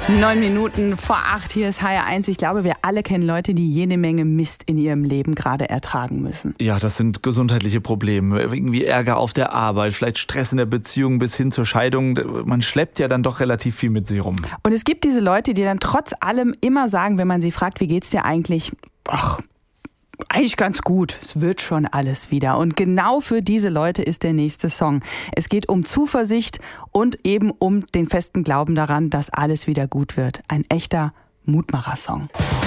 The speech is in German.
7:09. Hier ist HR1. Ich glaube, wir alle kennen Leute, die jede Menge Mist in ihrem Leben gerade ertragen müssen. Ja, das sind gesundheitliche Probleme. Irgendwie Ärger auf der Arbeit, vielleicht Stress in der Beziehung bis hin zur Scheidung. Man schleppt ja dann doch relativ viel mit sich rum. Und es gibt diese Leute, die dann trotz allem immer sagen, wenn man sie fragt, wie geht's dir eigentlich? Ach, eigentlich ganz gut. Es wird schon alles wieder. Und genau für diese Leute ist der nächste Song. Es geht um Zuversicht und eben um den festen Glauben daran, dass alles wieder gut wird. Ein echter Mutmacher-Song.